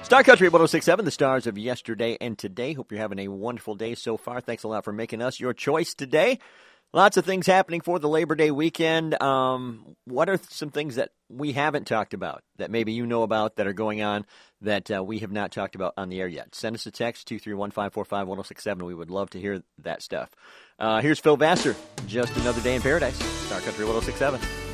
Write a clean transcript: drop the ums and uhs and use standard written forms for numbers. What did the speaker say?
Star Country 106.7, the stars of yesterday and today. Hope you're having a wonderful day so far. Thanks a lot for making us your choice today. Lots of things happening for the Labor Day weekend. What are some things that we haven't talked about that maybe you know about that are going on that we have not talked about on the air yet? Send us a text, 231-545-1067. We would love to hear that stuff. Here's Phil Vassar, Just Another Day in Paradise, Star Country 106.7.